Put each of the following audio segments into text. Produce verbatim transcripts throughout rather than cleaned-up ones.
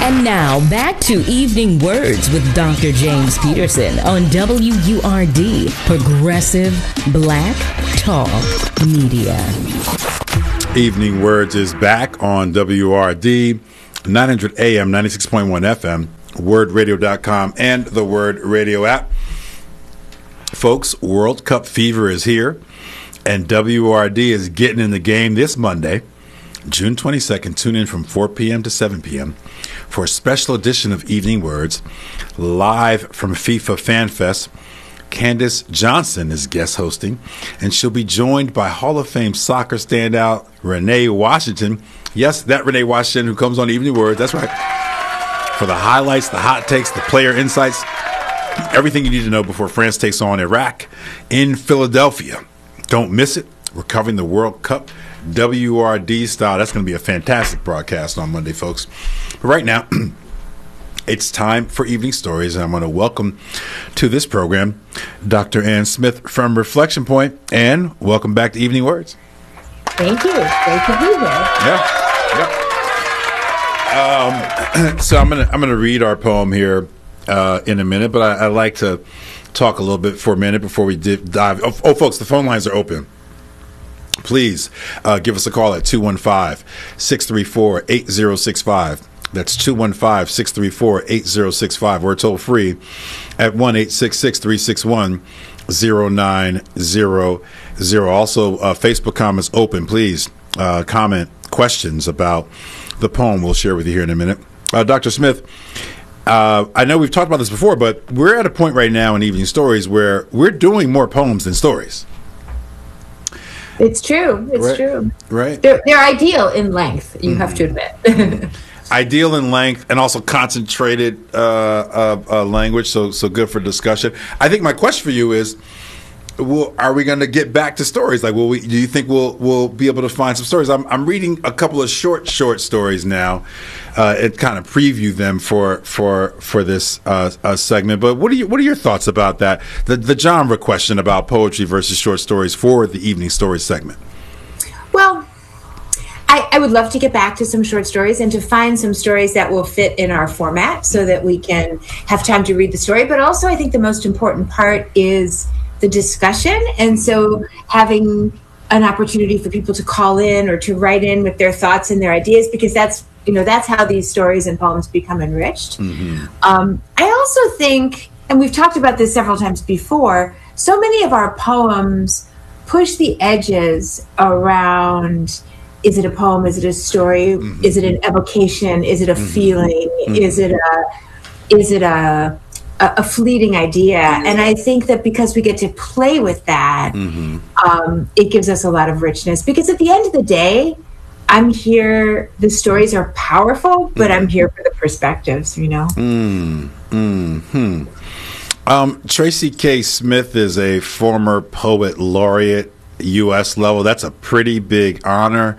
And now, back to Evening Words with Doctor James Peterson on W U R D, Progressive Black Talk Media. Evening Words is back on W U R D, nine hundred A M, ninety-six point one F M, word radio dot com, and the Word Radio app. Folks, World Cup fever is here, and W U R D is getting in the game this Monday, June twenty-second. Tune in from four p.m. to seven p.m. for a special edition of Evening Words, live from FIFA Fan Fest. Candace Johnson is guest hosting, and she'll be joined by Hall of Fame soccer standout Renee Washington. Yes, that Renee Washington who comes on Evening Words. That's right. For the highlights, the hot takes, the player insights, everything you need to know before France takes on Iraq in Philadelphia. Don't miss it. We're covering the World Cup W U R D style. That's going to be a fantastic broadcast on Monday, folks. But right now, it's time for Evening Stories, and I'm going to welcome to this program Doctor Ann Smith from Reflection Point. Ann, welcome back to Evening Words. Thank you. Great to be here. Yeah, yeah. Um, so I'm going to I'm going to read our poem here uh, in a minute, but I, I'd like to talk a little bit for a minute before we dip, dive. Oh, oh, folks, the phone lines are open. Please uh, give us a call at two one five, six three four, eight zero six five. That's two one five, six three four, eight zero six five. We're toll free at one eight six six, three six one, zero nine zero zero. Also, uh, Facebook comments open. Please uh, comment questions about the poem we'll share with you here in a minute. Uh, Doctor Smith, uh, I know we've talked about this before, but we're at a point right now in Evening Stories where we're doing more poems than stories. It's true. It's right. true. Right. They're, they're ideal in length, you mm. have to admit. Ideal in length and also concentrated uh, uh, uh, language, so so good for discussion. I think my question for you is, will, are we going to get back to stories? Like, will we? Do you think we'll we'll be able to find some stories? I'm I'm reading a couple of short short stories now, uh, and kind of preview them for for for this uh, uh, segment. But what are you what are your thoughts about that? The the genre question about poetry versus short stories for the Evening Stories segment. Well, I, I would love to get back to some short stories and to find some stories that will fit in our format so that we can have time to read the story. But also, I think the most important part is the discussion. And so having an opportunity for people to call in or to write in with their thoughts and their ideas, because that's, you know, that's how these stories and poems become enriched. Mm-hmm. Um, I also think, and we've talked about this several times before, so many of our poems push the edges around, is it a poem? Is it a story? Mm-hmm. Is it an evocation? Is it a mm-hmm. feeling? Mm-hmm. Is it a is it a, a a fleeting idea? And I think that because we get to play with that, mm-hmm. um, it gives us a lot of richness. Because at the end of the day, I'm here. The stories are powerful, but mm-hmm. I'm here for the perspectives. You know. Mm-hmm. Hmm. Um, Tracy K. Smith is a former poet laureate. U S level. That's a pretty big honor.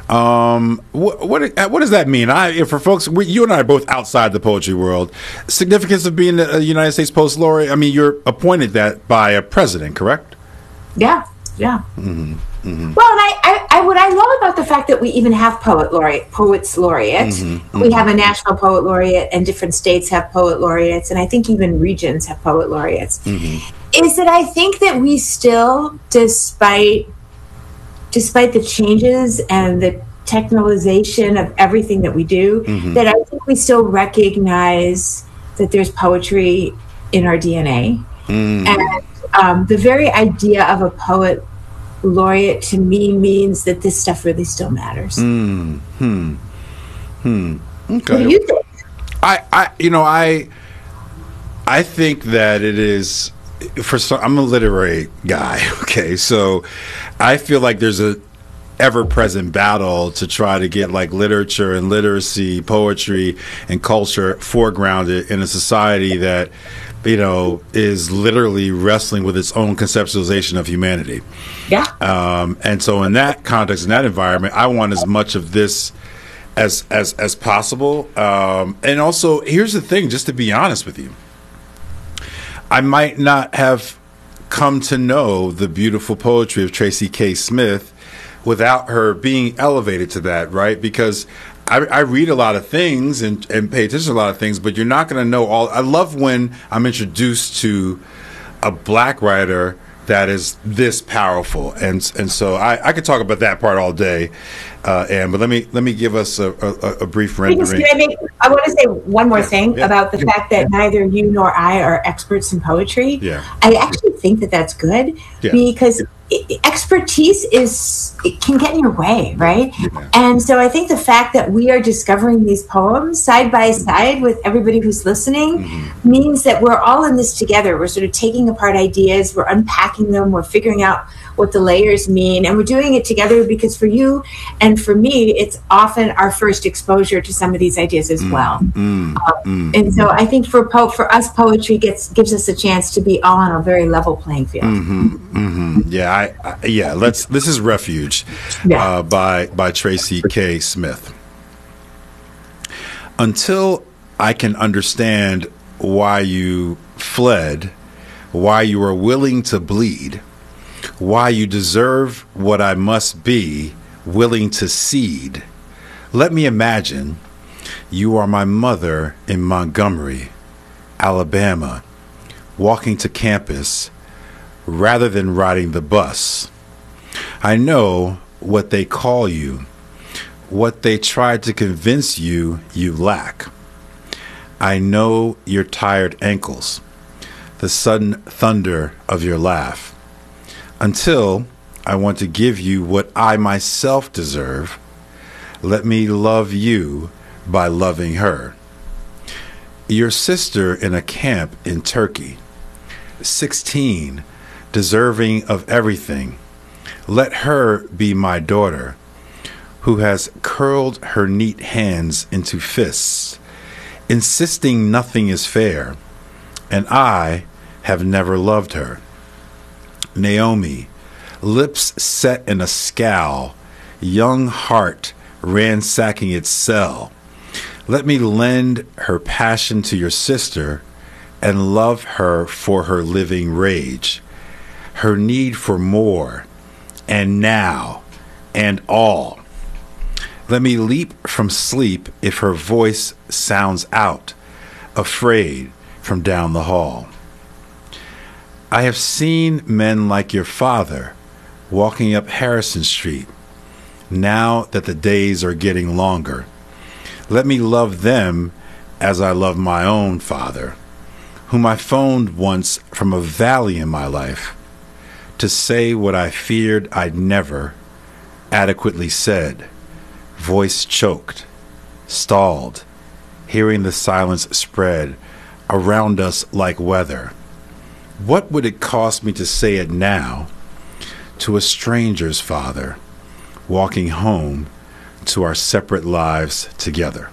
Um, what, what what does that mean? I for folks, we, you and I are both outside the poetry world. Significance of being a United States Poet Laureate. I mean, you're appointed that by a president, correct? Yeah, yeah. Mm-hmm. Mm-hmm. Well, and I, I, I, what I love about the fact that we even have poet laureate, poets laureate. Mm-hmm. Mm-hmm. We have a national poet laureate, and different states have poet laureates, and I think even regions have poet laureates. Mm-hmm. Is that I think that we still, despite despite the changes and the technologization of everything that we do, mm-hmm. that I think we still recognize that there's poetry in our D N A. Mm. And um, the very idea of a poet laureate to me means that this stuff really still matters. Mm. Hmm. Hmm. Okay. What do you think? I, I, you know, I, I think that it is. For some, I'm a literary guy, okay? So I feel like there's a ever-present battle to try to get like literature and literacy, poetry and culture foregrounded in a society that, you know, is literally wrestling with its own conceptualization of humanity. Yeah. Um, and so in that context, in that environment, I want as much of this as as as possible. Um, and also, here's the thing, just to be honest with you, I might not have come to know the beautiful poetry of Tracy K. Smith without her being elevated to that, right? Because I, I read a lot of things and, and pay attention to a lot of things, but you're not going to know all. I love when I'm introduced to a black writer that is this powerful, and and so I, I could talk about that part all day, uh, and but let me let me give us a, a, a brief rendering. I, make, I want to say one more thing yeah. about the fact that neither you nor I are experts in poetry. Yeah. I actually think that that's good yeah. because it, expertise is it can get in your way, right? Yeah. And so I think the fact that we are discovering these poems side by side with everybody who's listening mm-hmm. means that we're all in this together. We're sort of taking apart ideas, we're unpacking them, we're figuring out what the layers mean, and we're doing it together because for you and for me, it's often our first exposure to some of these ideas as well. Mm, mm, um, mm, and so I think for po- for us, poetry gets gives us a chance to be all on a very level playing field. Mm-hmm, mm-hmm. Yeah, I, I, yeah. Let's. This is Refuge yeah. uh, by by Tracy K. Smith. Until I can understand why you fled, why you are willing to bleed, why you deserve what I must be willing to cede. Let me imagine you are my mother in Montgomery, Alabama, walking to campus rather than riding the bus. I know what they call you, what they tried to convince you you lack. I know your tired ankles, the sudden thunder of your laugh. Until I want to give you what I myself deserve, let me love you by loving her. Your sister in a camp in Turkey, sixteen, deserving of everything. Let her be my daughter, who has curled her neat hands into fists, insisting nothing is fair, and I have never loved her. Naomi, lips set in a scowl, young heart ransacking its cell. Let me lend her passion to your sister and love her for her living rage, her need for more, and now, and all. Let me leap from sleep if her voice sounds out, afraid from down the hall. I have seen men like your father walking up Harrison Street, now that the days are getting longer. Let me love them as I love my own father, whom I phoned once from a valley in my life to say what I feared I'd never adequately said, voice choked, stalled, hearing the silence spread around us like weather. What would it cost me to say it now to a stranger's father, walking home to our separate lives together?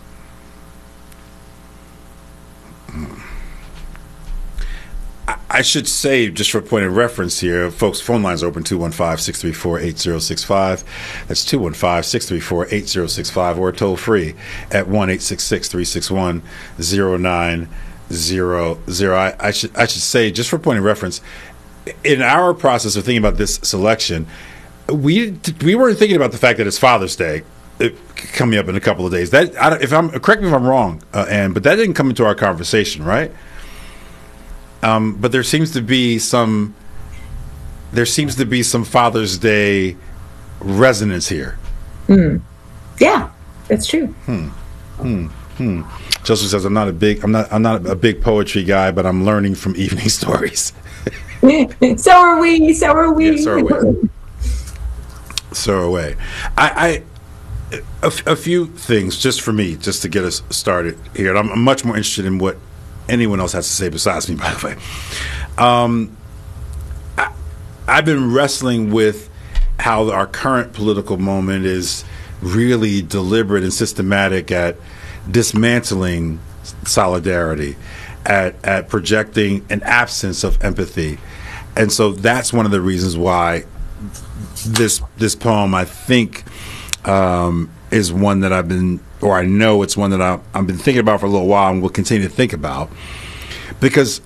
I, I should say, just for a point of reference here, folks, phone lines are open two one five, six three four, eight zero six five. That's two one five, six three four, eight zero six five, or toll free at one eight six six, three six one, zero nine zero zero. I, I should I should say, just for point of reference, in our process of thinking about this selection, we we weren't thinking about the fact that it's Father's Day coming up in a couple of days. That I don't, if I'm correct me if I'm wrong, uh, and but that didn't come into our conversation, right? Um, but there seems to be some there seems to be some Father's Day resonance here. Mm. Yeah, that's true. Hmm. Hmm. Hmm. Joseph says, "I'm not a big, I'm not, I'm not a big poetry guy, but I'm learning from evening stories." So are we. So are we. Yeah, so are we. So are we. I, I a, a few things just for me, just to get us started here. And I'm, I'm much more interested in what anyone else has to say besides me, by the way. Um, I, I've been wrestling with how our current political moment is really deliberate and systematic at dismantling solidarity, at, at projecting an absence of empathy. And so that's one of the reasons why this this poem, I think, um, is one that I've been, or I know it's one that I've, I've been thinking about for a little while and will continue to think about, because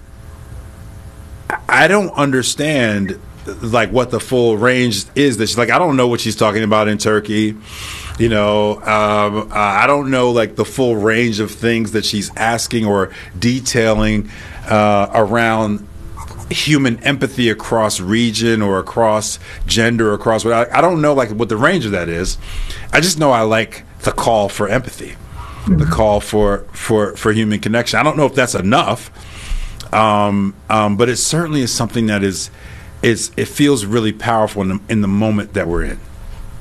I don't understand like what the full range is. That she's like, I don't know what she's talking about in Turkey. You know, um, I don't know like the full range of things that she's asking or detailing uh, around human empathy across region or across gender or across what I, I don't know like what the range of that is. I just know I like the call for empathy, mm-hmm. the call for, for, for human connection. I don't know if that's enough, um, um, but it certainly is something that is is it feels really powerful in the, in the moment that we're in.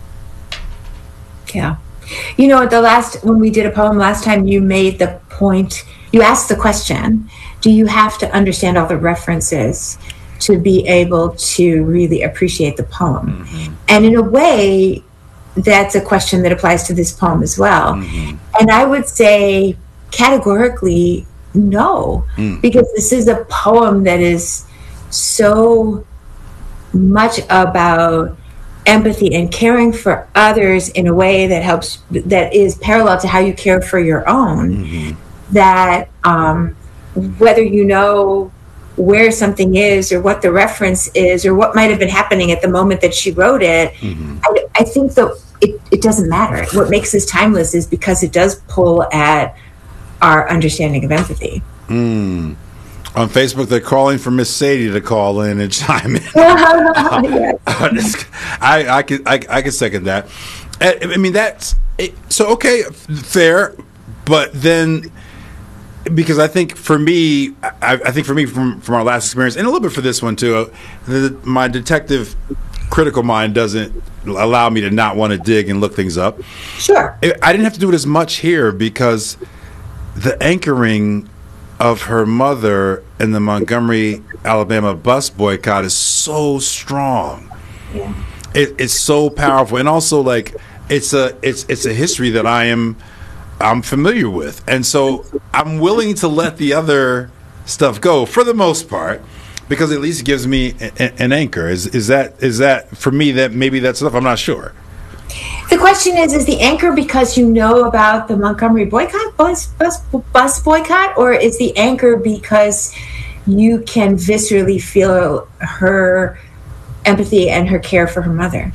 Yeah. You know, at the last, when we did a poem last time, you made the point, you asked the question, do you have to understand all the references to be able to really appreciate the poem? Mm-hmm. And in a way, that's a question that applies to this poem as well. Mm-hmm. And I would say categorically, no, mm. because this is a poem that is so much about empathy and caring for others in a way that helps, that is parallel to how you care for your own, mm-hmm. that um, whether you know where something is or what the reference is or what might have been happening at the moment that she wrote it, mm-hmm. I, I think that it, it doesn't matter. What makes this timeless is because it does pull at our understanding of empathy. Mm. On Facebook, they're calling for Miss Sadie to call in and chime in. Yes. I, I can I, I can second that. I, I mean that's it, so okay, fair, but then because I think for me, I, I think for me from from our last experience, and a little bit for this one too, uh, the, my detective critical mind doesn't allow me to not want to dig and look things up. Sure, I didn't have to do it as much here because the anchoring of her mother in the Montgomery, Alabama bus boycott is so strong. Yeah. It, it's so powerful, and also like it's a it's it's a history that I am I'm familiar with, and so I'm willing to let the other stuff go for the most part because at least it gives me a, an anchor. Is is that is that for me that maybe that's enough? I'm not sure. The question is, is the anchor because you know about the Montgomery boycott, bus, bus, bus boycott, or is the anchor because you can viscerally feel her empathy and her care for her mother?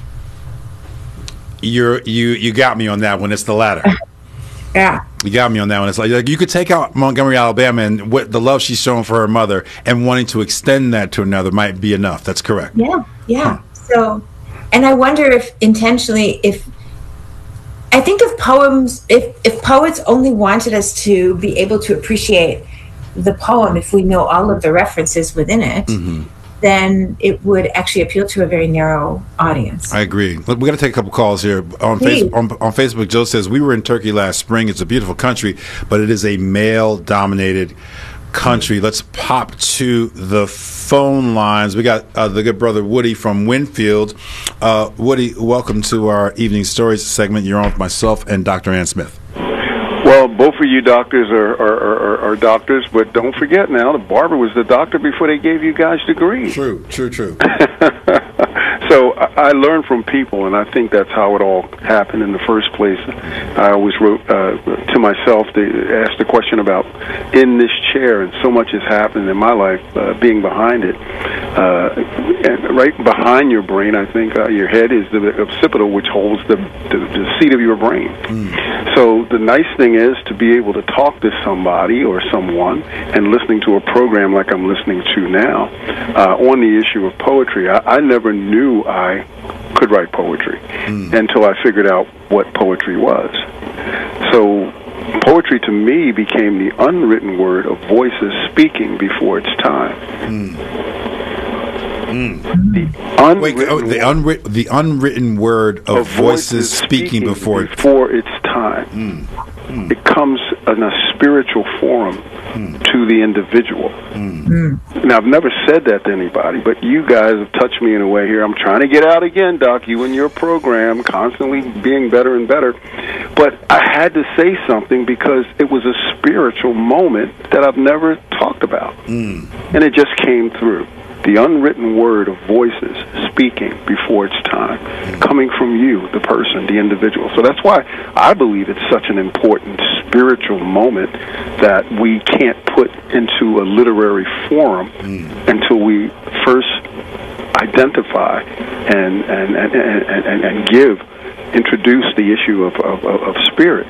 You're, you you got me on that one. It's the latter. Yeah. You got me on that one. It's like, like you could take out Montgomery, Alabama, and what the love she's shown for her mother and wanting to extend that to another might be enough. That's correct. Yeah, yeah. Huh. So... And I wonder if intentionally, if I think if poems, if, if poets only wanted us to be able to appreciate the poem, if we know all of the references within it, mm-hmm. then it would actually appeal to a very narrow audience. I agree. Look, we got to take a couple calls here. On, face, on, on Facebook, Joe says, we were in Turkey last spring. It's a beautiful country, but it is a male-dominated country. Let's pop to the phone lines. We got uh, the good brother Woody from Winfield. Uh, Woody, welcome to our Evening Stories segment. You're on with myself and Doctor Ann Smith. Well, both of you doctors are, are, are, are doctors, but don't forget now, the barber was the doctor before they gave you guys degrees. True, true, true. So I learned from people, and I think that's how it all happened in the first place. I always wrote uh, to myself to ask the question about in this chair, and so much has happened in my life, uh, being behind it. Uh, and right behind your brain, I think uh, your head is the occipital, which holds the, the, the seat of your brain. Mm. So the nice thing is to be able to talk to somebody or someone and listening to a program like I'm listening to now uh, on the issue of poetry. I, I never knew I could write poetry mm. until I figured out what poetry was. So poetry to me became the unwritten word of voices speaking before its time. Mm. Mm. The unwritten, Wait, oh, the, unwri- the unwritten word of, of voices, voices speaking, speaking before, before its time. Mm. Mm. It comes in a spiritual forum mm. to the individual. Mm. Mm. Now, I've never said that to anybody, but you guys have touched me in a way here. I'm trying to get out again, Doc, you and your program, constantly being better and better. But I had to say something because it was a spiritual moment that I've never talked about. Mm. And it just came through. The unwritten word of voices speaking before its time, coming from you, the person, the individual. So that's why I believe it's such an important spiritual moment that we can't put into a literary forum mm. until we first identify and and, and, and, and, and give introduce the issue of, of, of spirit.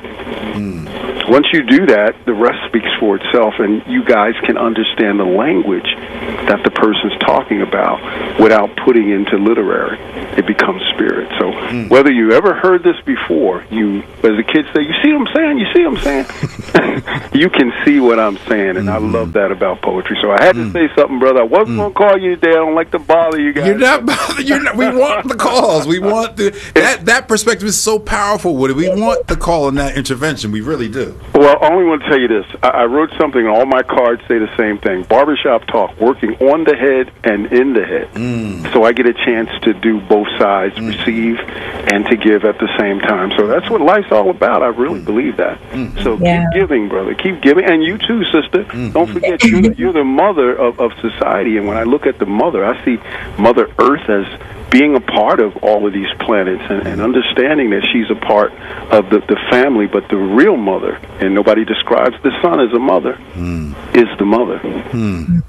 Mm. Once you do that, the rest speaks for itself, and you guys can understand the language that the person's talking about without putting into literary. It becomes spirit. So mm. whether you ever heard this before, you, as the kids say, you see what I'm saying? You see what I'm saying? You can see what I'm saying, and mm-hmm. I love that about poetry. So I had to mm. say something, brother. I wasn't mm. going to call you today. I don't like to bother you guys. You're not bothered. You're not, we want the calls. We want the, that, that perspective is so powerful, Woody. We want the call and that intervention. We really do. Well, I only want to tell you this. I, I wrote something, and all my cards say the same thing. Barbershop talk, working on the head and in the head. Mm. So I get a chance to do both sides, mm. receive and to give at the same time. So that's what life's all about. I really mm. believe that. Mm. So yeah. keep giving, brother. Keep giving. And you too, sister. Mm. Don't forget, you're, you're the mother of, of society. And when I look at the mother, I see Mother Earth as being a part of all of these planets and, and understanding that she's a part of the, the family, but the real mother, and nobody describes the sun as a mother, mm. is the mother. Mm.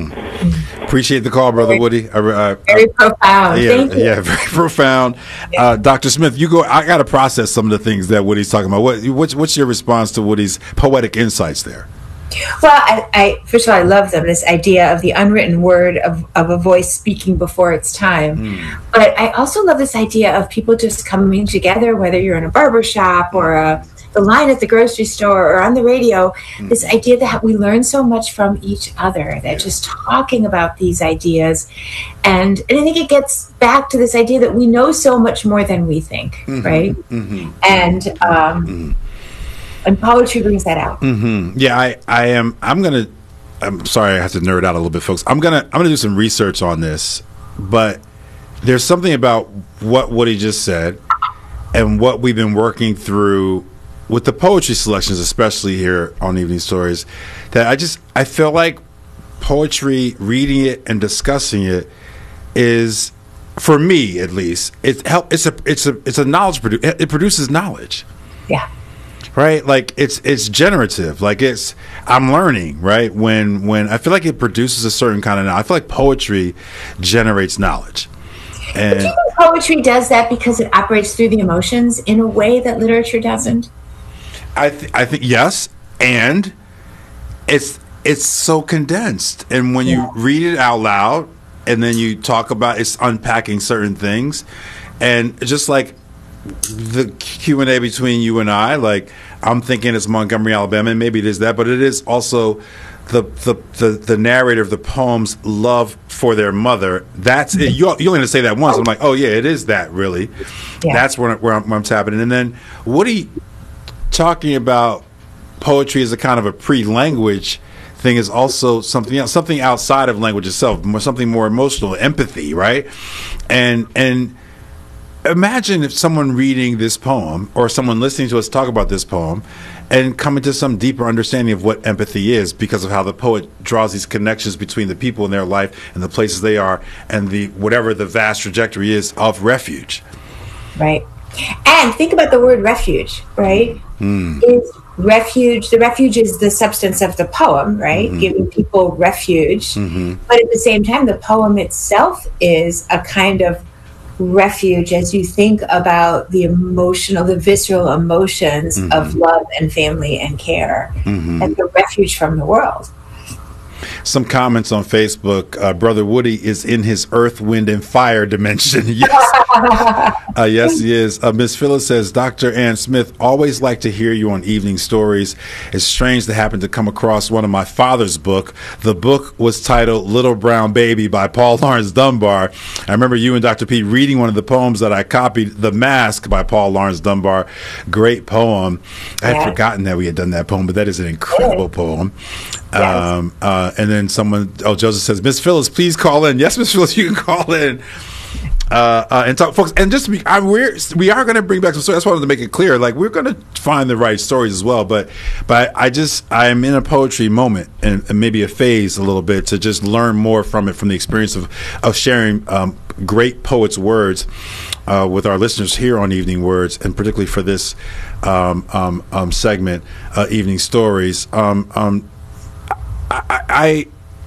Mm. Appreciate the call, Brother Woody. I, I, very I, profound. Yeah, Thank you. Yeah, very profound. Yeah. Uh, Doctor Smith, you go. I got to process some of the things that Woody's talking about. What, what's, what's your response to Woody's poetic insights there? Well, I, I first of all, I love them. This idea of the unwritten word of, of a voice speaking before its time. Mm. But I also love this idea of people just coming together, whether you're in a barbershop or a, the line at the grocery store or on the radio. Mm. This idea that we learn so much from each other. That yeah. just talking about these ideas, and and I think it gets back to this idea that we know so much more than we think, mm-hmm. right? Mm-hmm. And um, mm-hmm. And poetry brings that out. Mm-hmm. Yeah, I, I am. I'm gonna. I'm sorry, I have to nerd out a little bit, folks. I'm gonna. I'm gonna do some research on this, but there's something about what Woody just said and what we've been working through with the poetry selections, especially here on Evening Stories, that I just I feel like poetry, reading it and discussing it, is, for me at least, it's help. It's a. It's a. It's a knowledge. Produ- it produces knowledge. Yeah. Right, like it's it's generative, like it's I'm learning. Right, when when I feel like it produces a certain kind of knowledge. I feel like poetry generates knowledge. And do you think poetry does that because it operates through the emotions in a way that literature doesn't? I th- I think yes, and it's it's so condensed, and when yeah. you read it out loud, and then you talk about it's unpacking certain things, and just like the Q and A between you and I, like I'm thinking it's Montgomery, Alabama, and maybe it is that, but it is also the the the, the narrator of the poem's love for their mother. That's it. You, you only have to say that once. I'm like, oh yeah, it is that really. Yeah. That's where, where, I'm, where I'm tapping. And then Woody talking about poetry as a kind of a pre-language thing is also something else, something outside of language itself, more, something more emotional, empathy, right? And and. Imagine if someone reading this poem or someone listening to us talk about this poem and coming to some deeper understanding of what empathy is because of how the poet draws these connections between the people in their life and the places they are and the whatever the vast trajectory is of refuge. Right. And think about the word refuge, right? Mm. Is refuge, the refuge is the substance of the poem, right? Mm-hmm. Giving people refuge. Mm-hmm. But at the same time, the poem itself is a kind of refuge as you think about the emotional, the visceral emotions mm-hmm. of love and family and care, mm-hmm. and the refuge from the world. Some comments on Facebook. Uh, Brother Woody is in his earth, wind, and fire dimension. Yes, uh, yes, he is. Uh, Miss Phyllis says, Doctor Ann Smith, always like to hear you on Evening Stories. It's strange to happen to come across one of my father's book. The book was titled Little Brown Baby by Paul Laurence Dunbar. I remember you and Doctor P reading one of the poems that I copied, The Mask by Paul Laurence Dunbar. Great poem. I had yeah. forgotten that we had done that poem, but that is an incredible yeah. poem. Yes. Um, uh, and then someone, oh, Joseph says, Miss Phyllis, please call in. Yes, Miss Phyllis, you can call in uh, uh, and talk, folks. And just to be, I, we're we are going to bring back some stories. That's why I wanted to make it clear. Like we're going to find the right stories as well. But but I just I'm in a poetry moment and, and maybe a phase a little bit to just learn more from it, from the experience of of sharing um, great poets' words uh, with our listeners here on Evening Words, and particularly for this um, um, um, segment, uh, Evening Stories. Um, um, I, I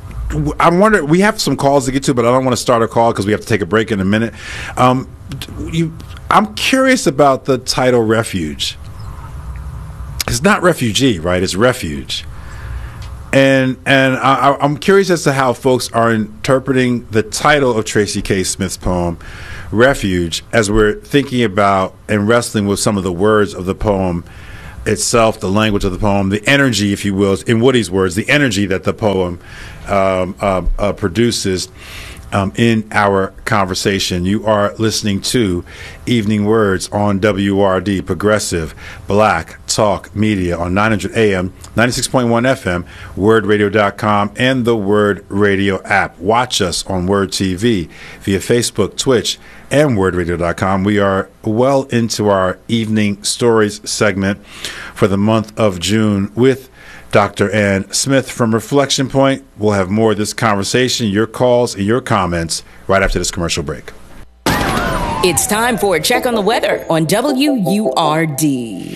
I wonder. We have some calls to get to, but I don't want to start a call because we have to take a break in a minute. Um, you, I'm curious about the title refuge. It's not refugee, right? It's refuge. And and I, I'm curious as to how folks are interpreting the title of Tracy K. Smith's poem, Refuge, as we're thinking about and wrestling with some of the words of the poem itself, the language of the poem, the energy, if you will, in Woody's words, the energy that the poem um, uh, uh, produces um, in our conversation. You are listening to Evening Words on W R D, Progressive Black Talk Media on nine hundred A M, ninety-six point one F M, word radio dot com, and the Word Radio app. Watch us on Word T V via Facebook, Twitch, and word radio dot com. We are well into our Evening Stories segment for the month of June with Doctor Ann Smith from Reflection Point. We'll have more of this conversation, your calls, and your comments right after this commercial break. It's time for a check on the weather on W U R D.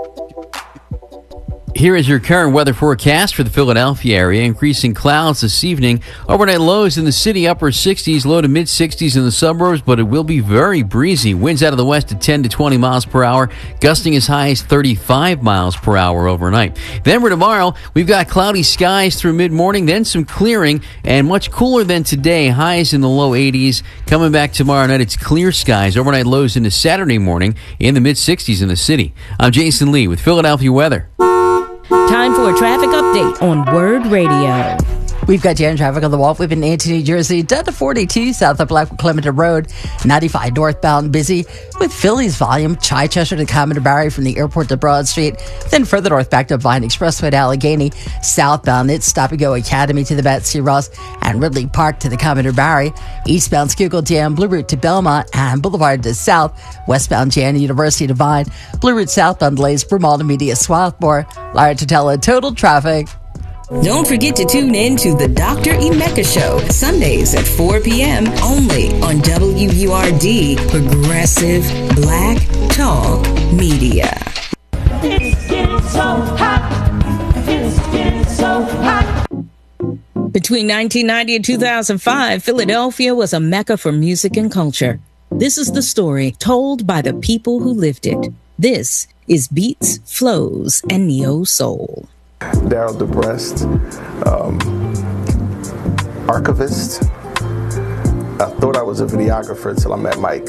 Here is your current weather forecast for the Philadelphia area. Increasing clouds this evening. Overnight lows in the city, upper sixties, low to mid sixties in the suburbs, but it will be very breezy. Winds out of the west at ten to twenty miles per hour, gusting as high as thirty-five miles per hour overnight. Then for tomorrow, we've got cloudy skies through mid-morning, then some clearing, and much cooler than today. Highs in the low eighties. Coming back tomorrow night, it's clear skies. Overnight lows into Saturday morning in the mid sixties in the city. I'm Jason Lee with Philadelphia Weather. Time for a traffic update on Word Radio. We've got jam traffic on the Walt Whip in Antony, Jersey, down to forty-two south of Blackwood Clemente Road, ninety-five northbound busy with Phillies volume, Chichester to Commodore Barry from the airport to Broad Street, then further north back to Vine Expressway to Allegheny, southbound it's Stop and Go Academy to the Betsy Ross and Ridley Park to the Commodore Barry, eastbound Schuylkill Dam, Blue Route to Belmont and Boulevard to South, westbound Jana University to Vine, Blue Route southbound delays, Broomall to Media Swarthmore, Lara Totella, total traffic. Don't forget to tune in to the Doctor Emeka Show, Sundays at four p.m. only on W U R D, Progressive Black Talk Media. It's getting so hot. It's getting so hot. Between nineteen ninety and two thousand five, Philadelphia was a mecca for music and culture. This is the story told by the people who lived it. This is Beats, Flows, and Neo Soul. Daryl DeBrest, um, archivist. I thought I was a videographer until I met Mike.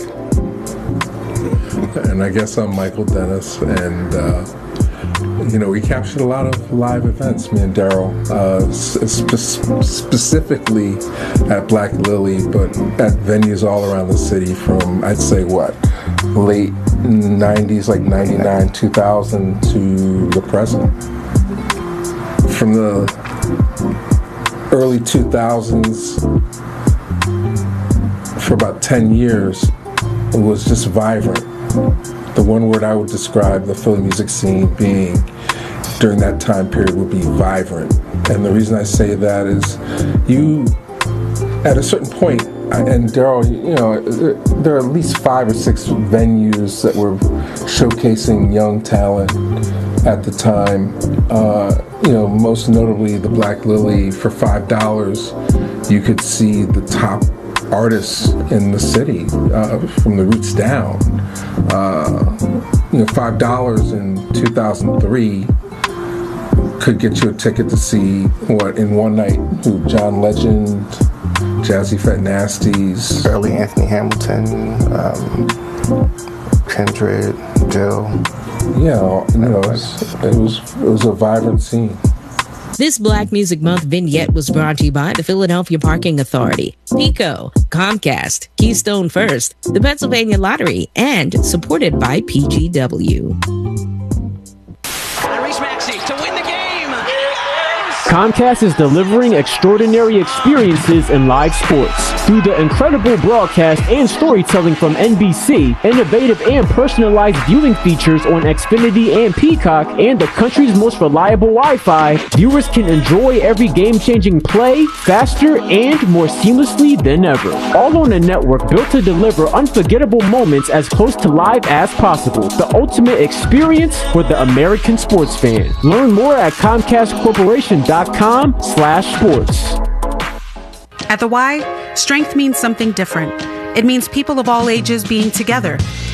And I guess I'm Michael Dennis, and uh, you know, we captured a lot of live events, me and Daryl, uh, spe- specifically at Black Lily, but at venues all around the city from, I'd say, what, late nineties, like ninety-nine, two thousand to the present. From the early two thousands, for about ten years, it was just vibrant. The one word I would describe the Philly music scene being during that time period would be vibrant. And the reason I say that is you, at a certain point, and Daryl, you know, there are at least five or six venues that were showcasing young talent at the time. Uh, you know, most notably the Black Lily. For five dollars, you could see the top artists in the city, uh, from the roots down. Uh, you know, five dollars in two thousand three could get you a ticket to see, what, in one night, who, John Legend, Jazzy Fat Nasties, Early Anthony Hamilton, um, Kindred, Jill. Yeah, you know, it was, it was it was a vibrant scene. This Black Music Month vignette was brought to you by the Philadelphia Parking Authority, PECO, Comcast, Keystone First, the Pennsylvania Lottery, and supported by P G W. Comcast is delivering extraordinary experiences in live sports. Through the incredible broadcast and storytelling from N B C, innovative and personalized viewing features on Xfinity and Peacock, and the country's most reliable Wi-Fi, viewers can enjoy every game-changing play faster and more seamlessly than ever. All on a network built to deliver unforgettable moments as close to live as possible. The ultimate experience for the American sports fan. Learn more at Comcast Corporation dot com slash sports. At the Y, strength means something different. It means people of all ages being together,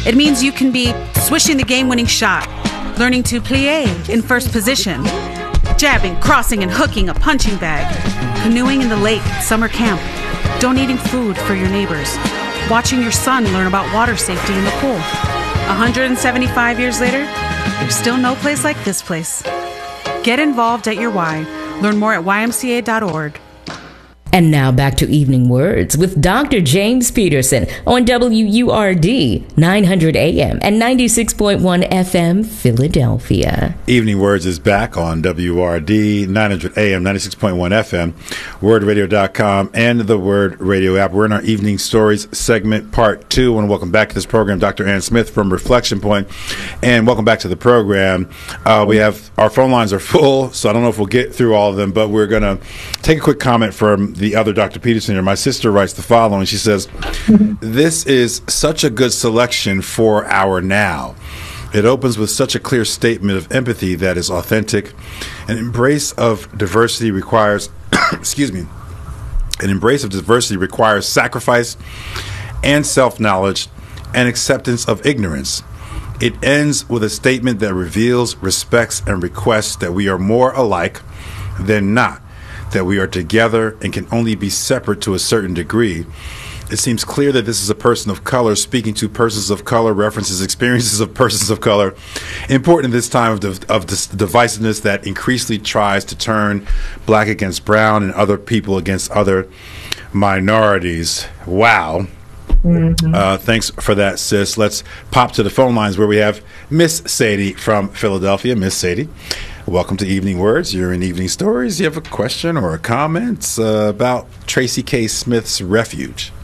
It means you can be swishing the game-winning shot, learning to plie in first position, jabbing, crossing, and hooking a punching bag, canoeing in the lake at summer camp, donating food for your neighbors, watching your son learn about water safety in the pool. one hundred seventy-five years later, there's still no place like this place. Get involved at your Y. Learn more at Y M C A dot org. And now back to Evening Words with Doctor James Peterson on W U R D, nine hundred A M and ninety-six point one F M, Philadelphia. Evening Words is back on W U R D, nine hundred A M, ninety-six point one F M, word radio dot com, and the Word Radio app. We're in our Evening Stories segment, part two. I want to welcome back to this program Doctor Ann Smith from Reflection Point, and welcome back to the program. Uh, we have, our phone lines are full, so I don't know if we'll get through all of them, but we're going to take a quick comment from the other Doctor Peterson here. My sister writes the following. She says, "This is such a good selection for our now. It opens with such a clear statement of empathy that is authentic. An embrace of diversity requires, excuse me, an embrace of diversity requires sacrifice and self-knowledge and acceptance of ignorance. It ends with a statement that reveals, respects, and requests that we are more alike than not, that we are together and can only be separate to a certain degree. It seems clear that this is a person of color speaking to persons of color, references experiences of persons of color. Important in this time of, div- of this divisiveness that increasingly tries to turn black against brown and other people against other minorities." Wow. Mm-hmm. Uh, thanks for that, sis. Let's pop to the phone lines where we have Miss Sadie from Philadelphia. Miss Sadie, welcome to Evening Words. You're in Evening Stories. You have a question or a comment uh, about Tracy K. Smith's Refuge?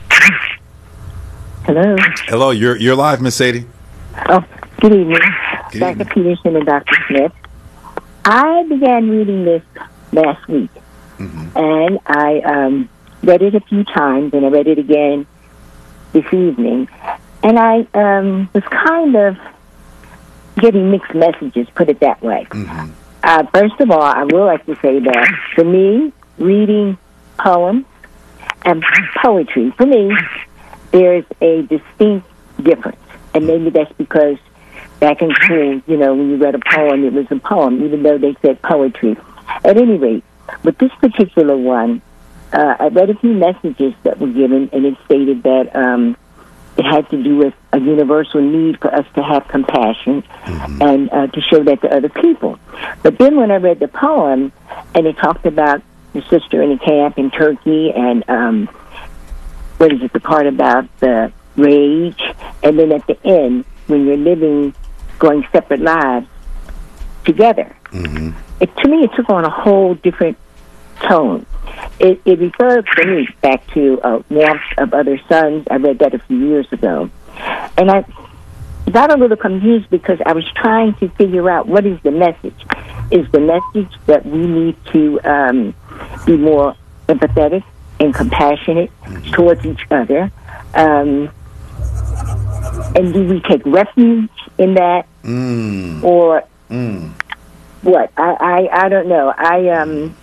Hello. Hello. You're you're live, Miss Sadie. Oh, good evening, Good Doctor evening. Peterson and Doctor Smith. I began reading this last week, Mm-hmm. and I um, read it a few times, and I read it again this evening, and I um, was kind of getting mixed messages, put it that way. Mm-hmm. Uh, first of all, I would like to say that for me, reading poems and poetry, for me, there's a distinct difference. And maybe that's because back in school, you know, when you read a poem, it was a poem, even though they said poetry. At any rate, with this particular one, uh, I read a few messages that were given, and it stated that um, it had to do with a universal need for us to have compassion Mm-hmm. and uh, to show that to other people. But then when I read the poem, and it talked about the sister in the camp in Turkey, and um, what is it, the part about the rage, and then at the end, when you're living, going separate lives together, Mm-hmm. it, to me, it took on a whole different tone. It, it referred for me back to uh, Warmth of Other Suns. I read that a few years ago. And I got a little confused because I was trying to figure out what is the message. Is the message that we need to um, be more empathetic and compassionate towards each other? Um, and do we take refuge in that? Mm. Or Mm. what? I, I, I don't know. I um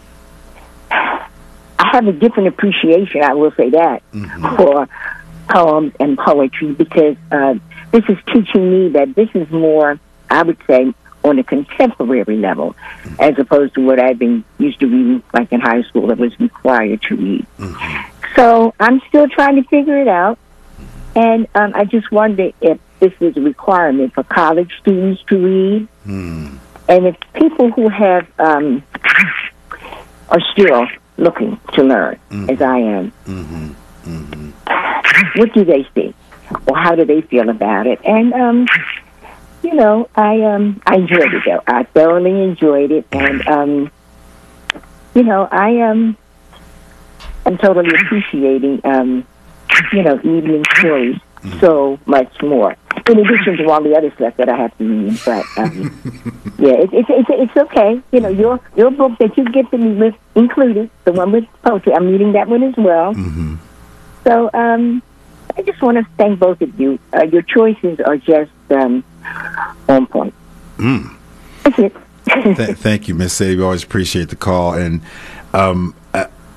I have a different appreciation, I will say that, Mm-hmm. for poems and poetry, because uh, this is teaching me that this is more, I would say, on a contemporary level, as opposed to what I've been used to reading, like in high school, that was required to read. Mm-hmm. So I'm still trying to figure it out, and um, I just wonder if this is a requirement for college students to read, Mm. and if people who have um, are still looking to learn, Mhm. as I am, Mm-hmm. Mm-hmm. what do they see, or how do they feel about it? And um, you know, I um, I enjoyed it though. I thoroughly enjoyed it, and um, you know, I um, am totally appreciating um, you know, Evening Stories so much more. In addition to all the other stuff that I have to read, but um, yeah, it, it, it's it's okay. You know, your your book that you get to me with included, the one with poetry. I'm reading that one as well. Mm-hmm. So um, I just want to thank both of you. Uh, your choices are just um, on point. Mm. That's it. Th- thank you, Miss Sadie. We always appreciate the call. And um, uh,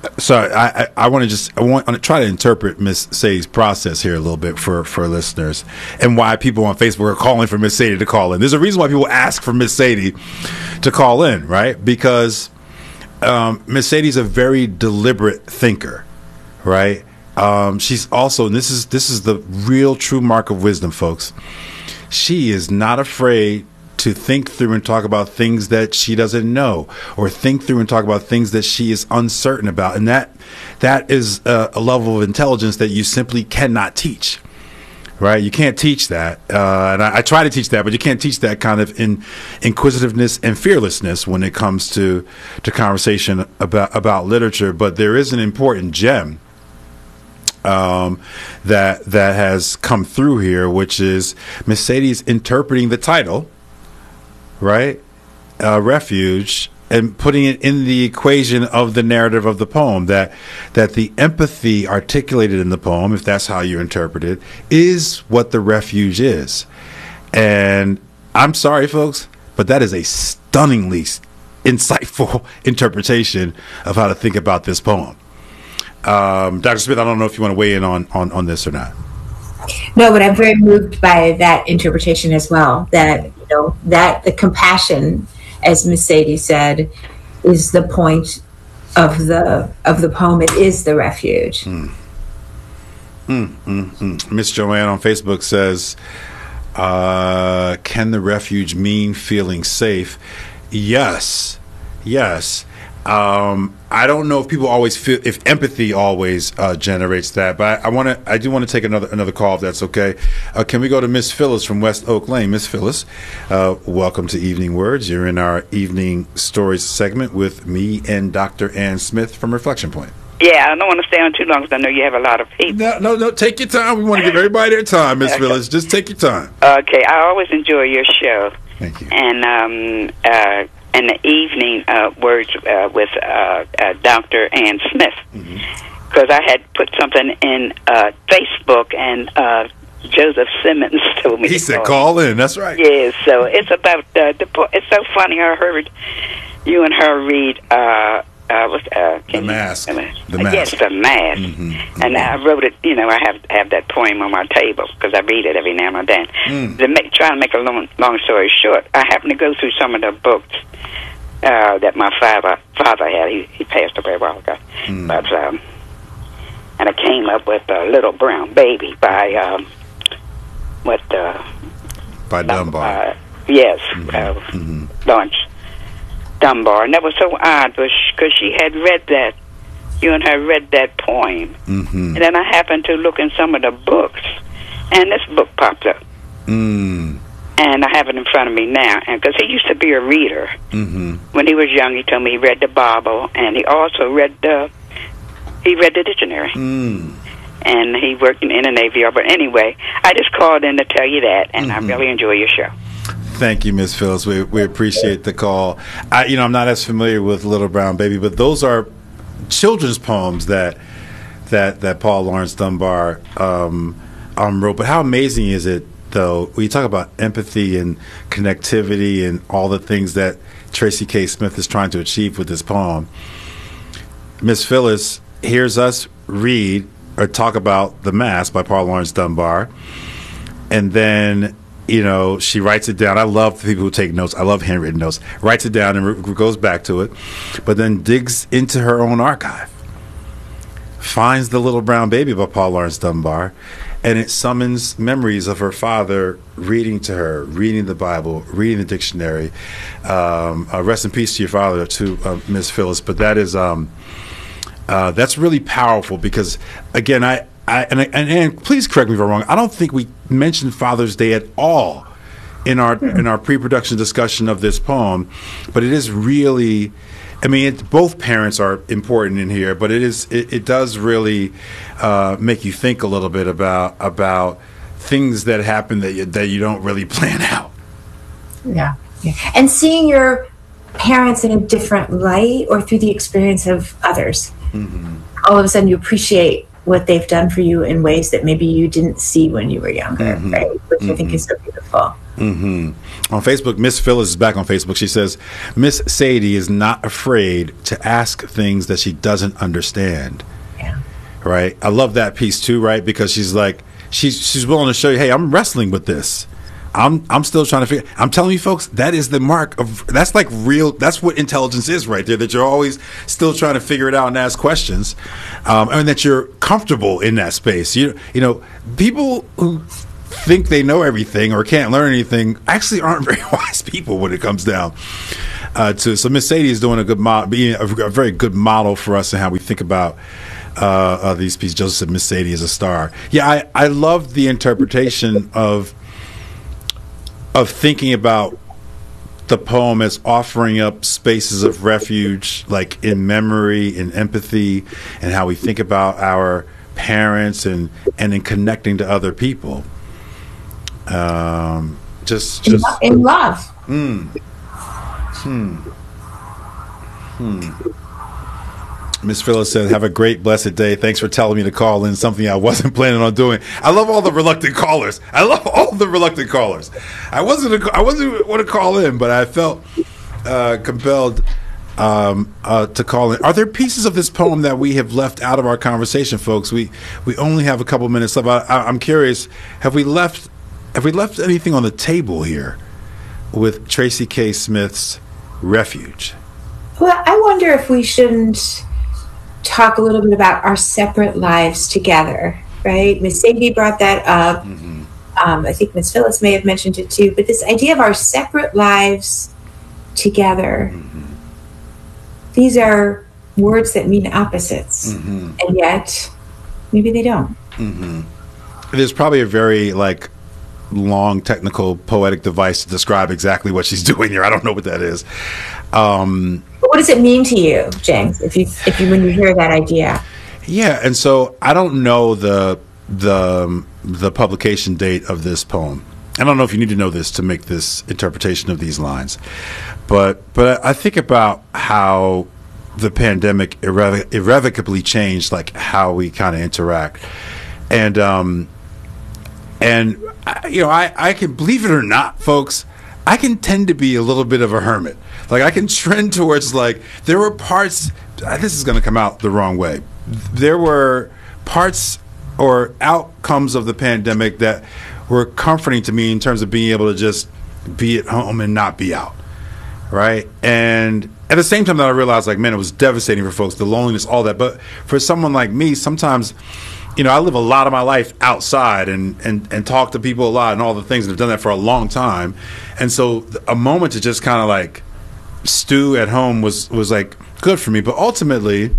So I, I, I want to just I want to try to interpret Miss Sadie's process here a little bit for, for listeners, and why people on Facebook are calling for Miss Sadie to call in. There's a reason why people ask for Miss Sadie to call in, right? Because um, Miss Sadie's a very deliberate thinker, right? Um, she's also, and this is this is the real true mark of wisdom, folks. She is not afraid to think through and talk about things that she doesn't know, or think through and talk about things that she is uncertain about. And that that is a, a level of intelligence that you simply cannot teach, right? You can't teach that. Uh, and I, I try to teach that, but you can't teach that kind of in, inquisitiveness and fearlessness when it comes to, to conversation about, about literature. But there is an important gem Um, that that has come through here, which is Miss Sadie's interpreting the title, right? Uh, Refuge, and putting it in the equation of the narrative of the poem, that that the empathy articulated in the poem, if that's how you interpret it, is what the refuge is. And I'm sorry, folks, but that is a stunningly insightful interpretation of how to think about this poem. Um, Doctor Smith, I don't know if you want to weigh in on, on, on this or not. No, but I'm very moved by that interpretation as well. That, you know, that the compassion, as Miss Sadie said, is the point of the of the poem. It is the refuge. Mm. Mm, mm, mm. Miss Joanne on Facebook says, uh, "Can the refuge mean feeling safe?" Yes, yes. Um, I don't know if people always feel, if empathy always uh, generates that, but I, I want to, I do want to take another another call if that's okay. Uh, can we go to Miss Phyllis from West Oak Lane? Miss Phyllis, uh, welcome to Evening Words. You're in our Evening Stories segment with me and Doctor Ann Smith from Reflection Point. Yeah, I don't want to stay on too long because I know you have a lot of people. No, no, no. Take your time. We want to give everybody their time, Miss Okay. Phyllis. Just take your time. Okay, I always enjoy your show. Thank you. And um, uh, in the evening uh, words uh, with uh, uh, Doctor Ann Smith, because I had put something in uh, Facebook, and uh, Joseph Simmons told me He to said, call. "Call in." That's right. Yeah, so it's about uh, the. po- It's so funny. I heard you and her read. Uh, uh, what's, uh, The Mask. The Yes, Mask. the mask. Mm-hmm. And I wrote it. You know, I have have that poem on my table because I read it every now and then. Mm. To make, try to make a long, long story short, I happen to go through some of the books uh, that my father father had. He, he passed away a while ago. Mm. But um, and I came up with a Little Brown Baby by um, what uh, By Dunbar. uh, yes, uh, Lawrence Dunbar, and that was so odd because she had read that. You and her read that poem, Mm-hmm. and then I happened to look in some of the books, and this book popped up. Mm. And I have it in front of me now, and because he used to be a reader. Mm-hmm. When he was young, he told me he read the Bible, and he also read the he read the dictionary. Mm. And he worked in, in the Navy. But anyway, I just called in to tell you that, and Mm-hmm. I really enjoy your show. Thank you, Miss Phyllis. We we appreciate the call. I, you know, I'm not as familiar with Little Brown Baby, but those are children's poems that that that Paul Laurence Dunbar um, um, wrote. But how amazing is it, though, when you talk about empathy and connectivity and all the things that Tracy K. Smith is trying to achieve with this poem? Miss Phyllis hears us read or talk about The Mask by Paul Laurence Dunbar, and then, you know, she writes it down. I love the people who take notes. I love handwritten notes. Writes it down and re- goes back to it, but then digs into her own archive. Finds The Little Brown Baby by Paul Laurence Dunbar, and it summons memories of her father reading to her, reading the Bible, reading the dictionary. Um, uh, rest in peace to your father, to uh, Miss Phyllis. But that is um, uh, that's really powerful because, again, I. I, and, and, and please correct me if I'm wrong. I don't think we mentioned Father's Day at all in our in our pre-production discussion of this poem, but it is really, I mean, it, both parents are important in here, but it is it, it does really uh, make you think a little bit about about things that happen that you, that you don't really plan out. Yeah. yeah. And seeing your parents in a different light or through the experience of others. Mm-hmm. All of a sudden you appreciate what they've done for you in ways that maybe you didn't see when you were younger, Mm-hmm. right? Which Mm-hmm. I think is so beautiful. Mm-hmm. On Facebook, Miss Phyllis is back on Facebook. She says, Miss Sadie is not afraid to ask things that she doesn't understand. Yeah. Right? I love that piece too, right? Because she's like, she's she's willing to show you, hey, I'm wrestling with this. I'm I'm still trying to figure. I'm telling you, folks, that is the mark of. That's like real. That's what intelligence is, right there. That you're always still trying to figure it out and ask questions, um, and that you're comfortable in that space. You you know, people who think they know everything or can't learn anything actually aren't very wise people when it comes down uh, to. So Miss Sadie is doing a good model, being a, a very good model for us and how we think about uh, uh, these pieces. Joseph said Miss Sadie is a star. Yeah, I I love the interpretation of. of thinking about the poem as offering up spaces of refuge, like in memory and empathy, and how we think about our parents and, and in connecting to other people. Um, just, just in love. Hmm. Hmm. Hmm. Miss Phyllis said, have a great, blessed day. Thanks for telling me to call in, something I wasn't planning on doing. I love all the reluctant callers. I love all the reluctant callers. I wasn't a, I wasn't want to call in, but I felt uh, compelled um, uh, to call in. Are there pieces of this poem that we have left out of our conversation, folks? We we only have a couple minutes left. I, I, I'm curious, have we left have we left anything on the table here with Tracy K. Smith's Refuge? Well, I wonder if we shouldn't talk a little bit about our separate lives together, right? Miss Sadie brought that up. Mm-hmm. Um, I think Miss Phyllis may have mentioned it too, but this idea of our separate lives together, mm-hmm. these are words that mean opposites, mm-hmm. and yet maybe they don't. Mm-hmm. There's probably a very like long technical poetic device to describe exactly what she's doing here. I don't know what that is. Um, But what does it mean to you, James, if you if you when you hear that idea? Yeah, and so I don't know the the the publication date of this poem. I don't know if you need to know this to make this interpretation of these lines, but but I think about how the pandemic irrevo- irrevocably changed like how we kind of interact, and um and I, you know I I can, believe it or not, folks, I can tend to be a little bit of a hermit. Like I can trend towards like there were parts. This is going to come out the wrong way. There were parts or outcomes of the pandemic that were comforting to me in terms of being able to just be at home and not be out, right? And at the same time that I realized, like, man, it was devastating for folks, the loneliness, all that. But for someone like me, sometimes, you know, I live a lot of my life outside and, and, and talk to people a lot and all the things, and I've done that for a long time. And so a moment to just kind of like stew at home was, was like good for me. But ultimately,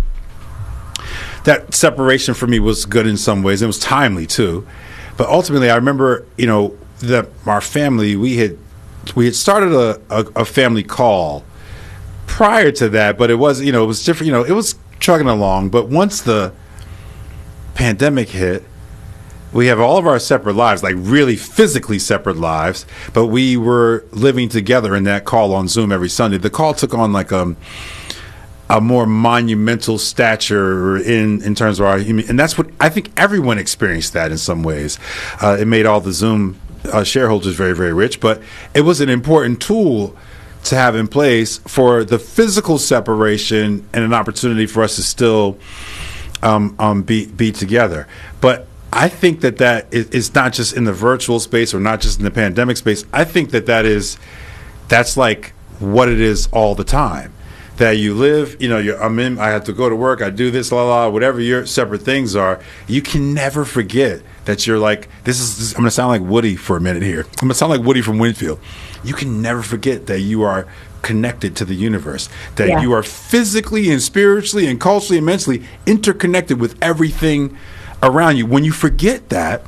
that separation for me was good in some ways. It was timely too. But ultimately, I remember, you know, that our family, we had we had started a, a, a family call prior to that, but it was, you know, it was different. You know, it was chugging along. But once the pandemic hit, we have all of our separate lives, like really physically separate lives, but we were living together in that call on Zoom every Sunday. The call took on like a, a more monumental stature in, in terms of our human, and that's what I think everyone experienced that in some ways. Uh, it made all the Zoom uh, shareholders very, very rich, but it was an important tool to have in place for the physical separation and an opportunity for us to still um, um, be, be together. But I think that that is, is not just in the virtual space or not just in the pandemic space. I think that that is, that's like what it is all the time. That you live, you know, you're, I'm in, I have to go to work, I do this, la la, whatever your separate things are. You can never forget that you're like, this is, this, I'm going to sound like Woody for a minute here. I'm going to sound like Woody from Winfield. You can never forget that you are connected to the universe, that yeah. you are physically and spiritually and culturally and mentally interconnected with everything around you. When you forget that,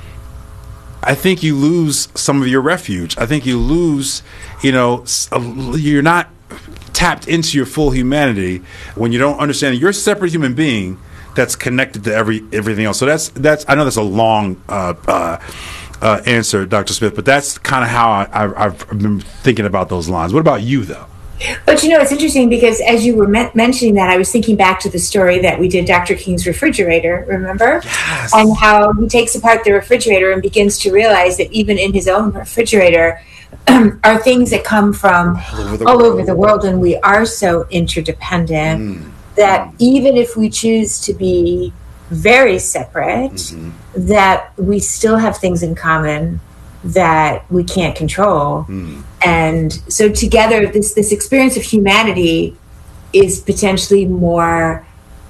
I think you lose some of your refuge. I think you lose, you know, you're not tapped into your full humanity when you don't understand you're a separate human being that's connected to every everything else. So that's that's I know that's a long uh, uh, uh, answer, Doctor Smith, but that's kind of how I, I, I've been thinking about those lines. What about you, though? But, you know, it's interesting because as you were me- mentioning that, I was thinking back to the story that we did, Doctor King's refrigerator, remember? Yes. And how he takes apart the refrigerator and begins to realize that even in his own refrigerator are things that come from all over the, all world. Over the world, and we are so interdependent mm. that mm. even if we choose to be very separate, mm-hmm. that we still have things in common that we can't control. Mm. And so together, this this experience of humanity is potentially more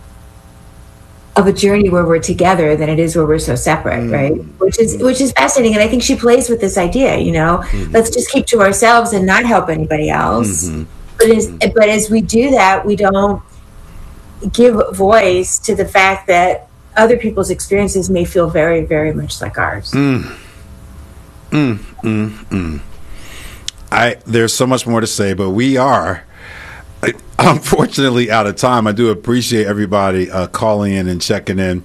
of a journey where we're together than it is where we're so separate, mm. right? Which is mm. which is fascinating. And I think she plays with this idea, you know, mm-hmm. let's just keep to ourselves and not help anybody else. Mm-hmm. But as mm-hmm. but as we do that, we don't give voice to the fact that other people's experiences may feel very, very much like ours. Mm. Mm, mm, mm. I there's so much more to say, but we are unfortunately out of time. I do appreciate everybody uh, calling in and checking in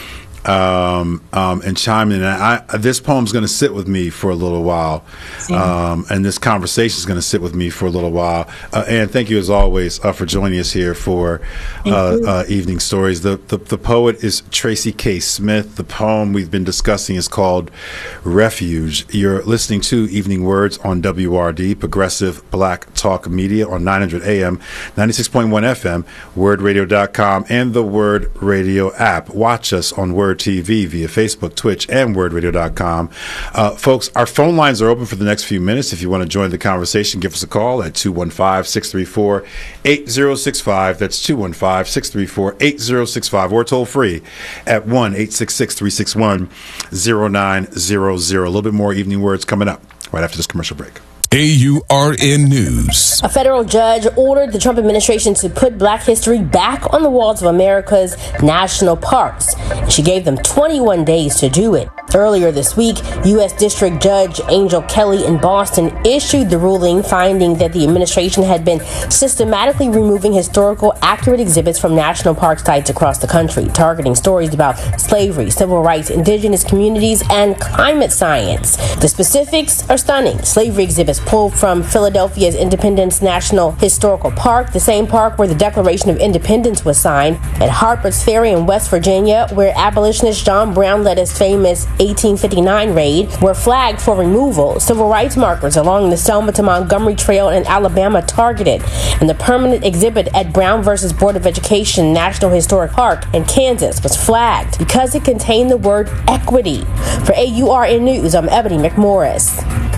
um, um, and chiming in. I, this poem's going to sit with me for a little while, um, and this conversation is going to sit with me for a little while. Uh, and thank you, as always, uh, for joining us here for uh, uh, Evening Stories. The, the the poet is Tracy K. Smith. The poem we've been discussing is called Refuge. You're listening to Evening Words on W R D, Progressive Black Talk Media, on nine hundred A M, ninety-six point one F M, word radio dot com, and the Word Radio app. Watch us on Word T V via Facebook, Twitch, and word radio dot com. Uh, folks, our phone lines are open for the next few minutes. If you want to join the conversation, give us a call at two one five, six three four, eight zero six five. That's two one five, six three four, eight zero six five, or toll free at one eight six six, three six one, zero nine zero zero. A little bit more Evening Words coming up right after this commercial break. A U R N News. A federal judge ordered the Trump administration to put Black history back on the walls of America's national parks. She gave them twenty-one days to do it. Earlier this week, U S District Judge Angel Kelly in Boston issued the ruling, finding that the administration had been systematically removing historical accurate exhibits from national park sites across the country, targeting stories about slavery, civil rights, indigenous communities, and climate science. The specifics are stunning. Slavery exhibits pulled from Philadelphia's Independence National Historical Park, the same park where the Declaration of Independence was signed, at Harper's Ferry in West Virginia, where abolitionist John Brown led his famous eighteen fifty-nine raid, were flagged for removal. Civil rights markers along the Selma to Montgomery Trail in Alabama targeted, and the permanent exhibit at Brown versus Board of Education National Historic Park in Kansas was flagged because it contained the word equity. For A U R N News, I'm Ebony McMorris.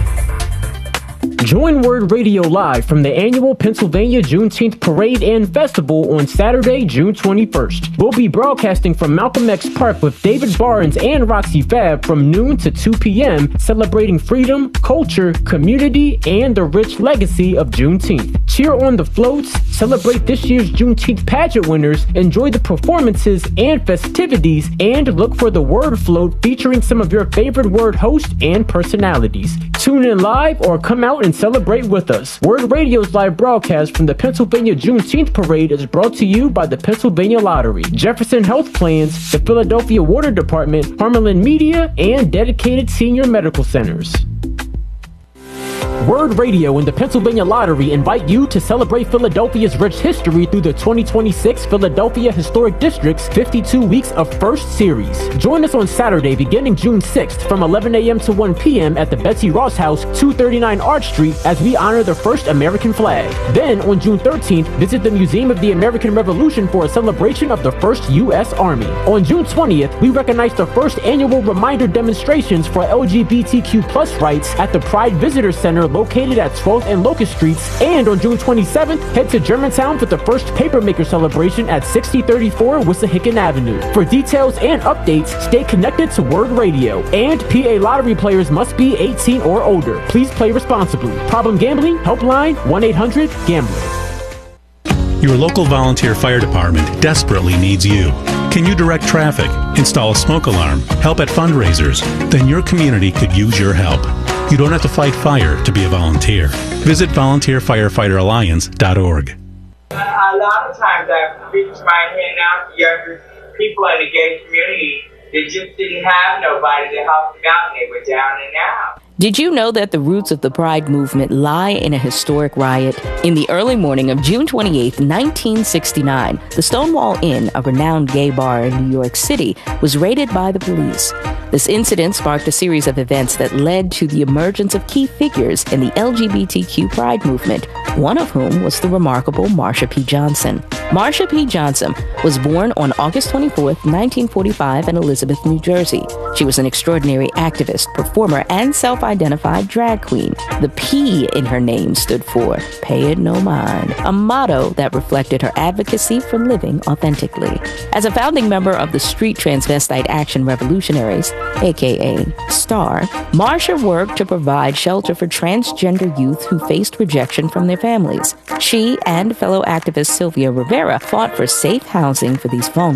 Join Word Radio live from the annual Pennsylvania Juneteenth Parade and Festival on Saturday, June twenty-first. We'll be broadcasting from Malcolm X Park with David Barnes and Roxy Fab from noon to two p.m., celebrating freedom, culture, community, and the rich legacy of Juneteenth. Cheer on the floats, celebrate this year's Juneteenth pageant winners, enjoy the performances and festivities, and look for the Word Float featuring some of your favorite Word hosts and personalities. Tune in live or come out and celebrate with us. Word Radio's live broadcast from the Pennsylvania Juneteenth Parade is brought to you by the Pennsylvania Lottery, Jefferson Health Plans, the Philadelphia Water Department, Harmelin Media, and dedicated senior medical centers. Word Radio and the Pennsylvania Lottery invite you to celebrate Philadelphia's rich history through the twenty twenty-six Philadelphia Historic District's fifty-two Weeks of First Series. Join us on Saturday beginning June sixth from eleven a.m. to one p.m. at the Betsy Ross House, two thirty-nine Arch Street, as we honor the first American flag. Then, on June thirteenth, visit the Museum of the American Revolution for a celebration of the first U S Army. On June twentieth, we recognize the first annual reminder demonstrations for L G B T Q plus rights at the Pride Visitor Center located at twelfth and Locust Streets. And on June twenty-seventh, head to Germantown for the first Papermaker celebration at sixty thirty-four Wissahickon Avenue. For details and updates, stay connected to Word Radio. And P A Lottery players must be eighteen or older. Please play responsibly. Problem gambling? Helpline one eight hundred gambler. Your local volunteer fire department desperately needs you. Can you direct traffic, install a smoke alarm, help at fundraisers? Then your community could use your help. You don't have to fight fire to be a volunteer. Visit volunteer firefighter alliance dot org. A lot of times I've reached my hand out to younger people in the gay community that just didn't have nobody to help them out, and they were down and out. Did you know that the roots of the Pride movement lie in a historic riot? In the early morning of June twenty-eighth, nineteen sixty-nine, the Stonewall Inn, a renowned gay bar in New York City, was raided by the police. This incident sparked a series of events that led to the emergence of key figures in the L G B T Q Pride movement, one of whom was the remarkable Marsha P. Johnson. Marsha P. Johnson was born on August twenty-fourth, nineteen forty-five in Elizabeth, New Jersey. She was an extraordinary activist, performer, and self-identified drag queen. The P in her name stood for Pay It No Mind, a motto that reflected her advocacy for living authentically. As a founding member of the Street Transvestite Action Revolutionaries, aka STAR, Marsha worked to provide shelter for transgender youth who faced rejection from their families. She and fellow activist Sylvia Rivera fought for safe housing for these vulnerable